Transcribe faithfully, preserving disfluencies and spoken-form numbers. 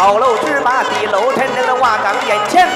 高楼之把地，楼天这个瓦岗眼前。